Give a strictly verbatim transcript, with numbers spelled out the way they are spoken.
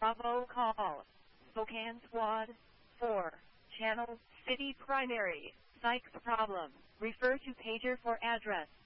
Bravo call. Spokane Squad. four. Channel, City Primary. Psych problem. Refer to pager for address.